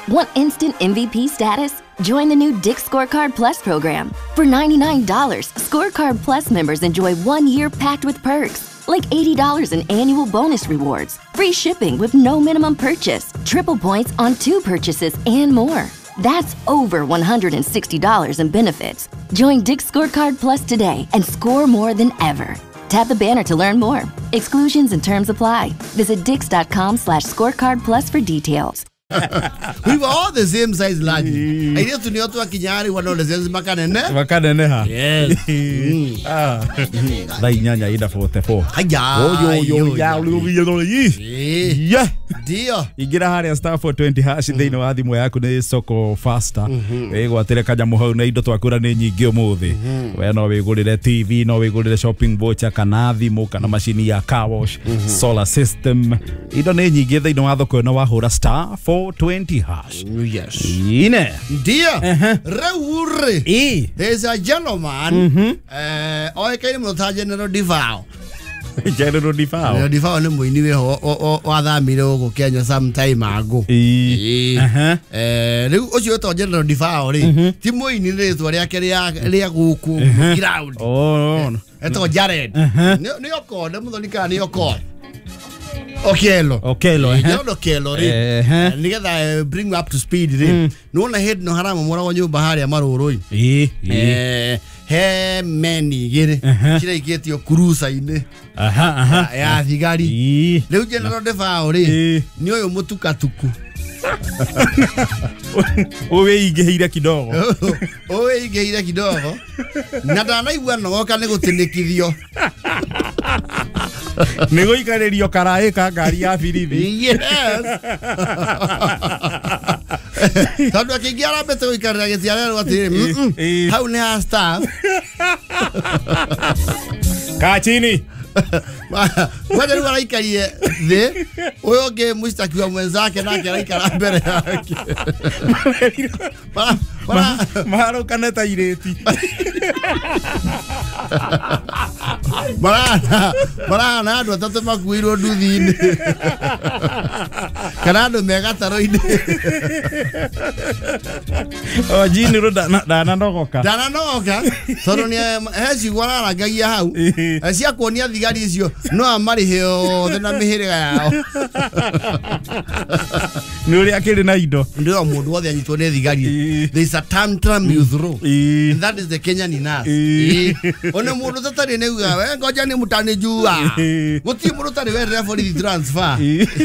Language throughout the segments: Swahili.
Want instant MVP status? Join the new Dick's Scorecard Plus program. For $99, Scorecard Plus members enjoy 1 year packed with perks, like $80 in annual bonus rewards, free shipping with no minimum purchase, triple points on 2 purchases, and more. That's over $160 in benefits. Join Dick's Scorecard Plus today and score more than ever. Tap the banner to learn more. Exclusions and terms apply. Visit dix.com/scorecard plus for details. We were all the same size large. I used to know to a Kinyari one of the same Makanene ha. Yes. Dai nyanya ida 44. Yeah. Dear. Igira haria star for 20 hash thini wa thimu yaku ni soko faster. Wigwatere kanyamu hau na indo twakura ni nyingi umuthi. We no wigurire TV, no wigurire shopping voucher kana thimu kana machine ya car wash, solar system. Indo ni nyingi thini wa thoko no wahura star 420 hash. Yes. Ine. Dear. Raure. There's a gentleman. Oikaini mutha General Divao. General Divao. General Divao ni muini ho athamire go Kenya some time ago. Riu ucio to General Divao ri. Ti muini ritwa riake ria guku ground. Oh. Eto Jared. Ni okode muthonika ni okode. Okelo. Okelo ri. Nigetha bring you up to speed ri. No na head no harama mora nyumba haria marurui. He meni gire. Kira igetio cruiser ine. Ya thigari. Riu General Divao ri. Ni uyu mutukatuku. Owe igeira kidogo. Owe igeira kidogo. Na ndanaigua nogoka ni gutinekithio. Nego ikaririo karae ka ngari ya birithi. Yes. Tondu akingia arabeto ikarira gitiarero atiri. How ne ha staff. Kachini. Wale wanaikalie the oyo ge mustakiwa mwenzake nake anaikara mbele yake. Maro kaneta ireti. Bana ndo tatu makuiro nduthini. Kanado megataro-ini. O jini ro dana nogoka. Toro ni heci gwararagagia hau. Cia kuonia thigari icio no amari heo thena mihiriga yao. Ni uri akiri na indo. Ndio mundu wothe anyitwo ni thigari. There is a tantrum you throw. And that is the Kenyan in us. One mundu tatari neuga we ngoja ni mutani jua. Guti mundu tari we referee transfer.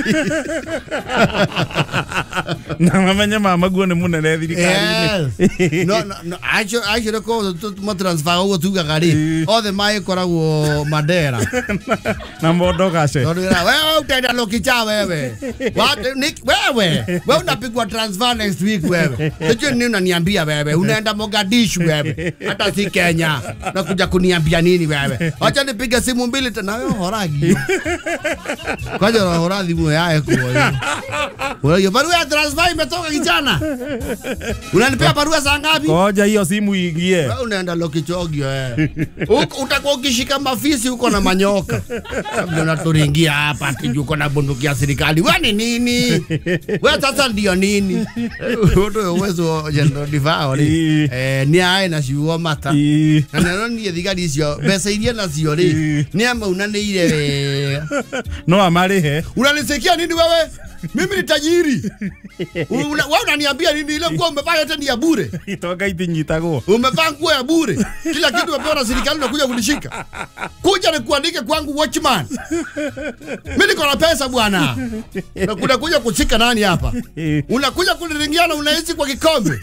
Na mamanya mamaguo ni munene thirikari. No actually ko mo transfer go tuga gari. Othe mai koragwo Mandera. Na mondo gace. Wewe utaenda Lokicha wewe. Wewe unapigwa transfer next week wewe. Sio nini unaniambia wewe? Unaenda Mogadishu wewe. Hata si Kenya. Nakuja kuniambia nini wewe? Acha nipige simu mbili tena wewe horagi. Kwaje horadhi mwe yae kwa hiyo. Wewe barua ya transfer imetoka kijana. Unanipea barua saa ngapi? Ngoja hiyo simu iingie. Wewe unaenda Lokichogi wewe. Utakuwa ukishika mafisi huko na manyoka. Kabla unaturingia hapa ati uko na bunduki ya serikali. Wewe nini? Wewe sasa ndio nini? Wewe uwezo General Divao ni ae na ciugo mata. Na nero ni thigari icio mbeca iria nacio ri ni ama unaniire we. No amarihe. Unanisikia nini wewe? Mimi ni tajiri. Wewe unaniambia nini? Ile nguo umevaa yote ni ya bure. Itoka itinyitagwo. Umevaa nguo ya bure. Kila kitu umepewa na serikali unakuja kunishika. Kuja ni kuandike kwangu watchman. Mimi niko na pesa bwana. Na kuja kushika nani hapa? Unakuja kuniringiana unaishi kwa kikombe.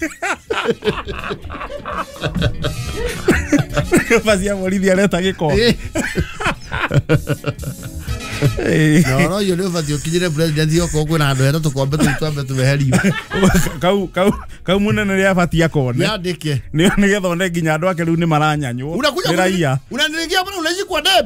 Fazia polisi aleta gikombe. No, yo leo fatio kijire president yoko kuna ndo era tukombe tubeheri. Kau munene ria fatia kone. Niandike. Ni getho ne nginya andu ake riu ni maranyanywo. Unakuja unaniringia bwana unaishi kwa debe.